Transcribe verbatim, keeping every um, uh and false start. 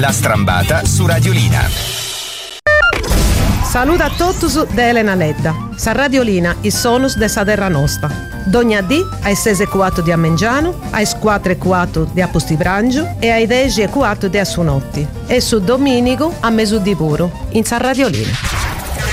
La Strambata su Radiolina. Saluta a tutti da Elena Ledda. Sa Radiolina i sonus de sa terra nostra. Dogna dì ai sei e quattro di Amengiano, ai quattro e quattro di Apostibrangio e ai dieci e quattro di Assunotti. E su Domenico a Mesù di Puro, in Sa Radiolina.